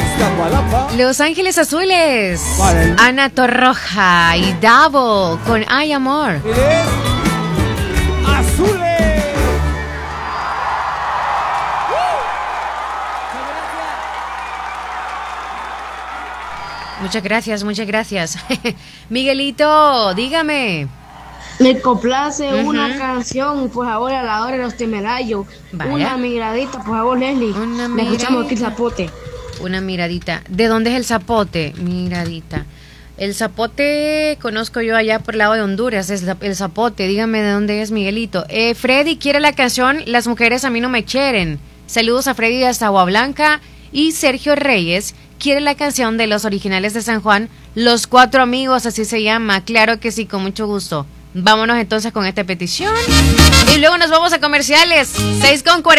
Los Ángeles Azules. Ana Torroja y Davo con Ay Amor. Azules. Muchas gracias, muchas gracias. Miguelito, dígame. Me complace una canción, por favor, a la hora de los temerarios. Vaya. Una miradita, por favor, Leslie. Me escuchamos aquí el Zapote. Una miradita. ¿De dónde es el Zapote? Miradita. El Zapote conozco yo allá por el lado de Honduras, es el Zapote. Dígame de dónde es, Miguelito. Freddy quiere la canción Las mujeres a mí no me quieren. Saludos a Freddy de Agua Blanca. Y Sergio Reyes quiere la canción de Los Originales de San Juan, Los Cuatro Amigos, así se llama. Claro que sí, con mucho gusto. Vámonos entonces con esta petición. Y luego nos vamos a comerciales. 6:40.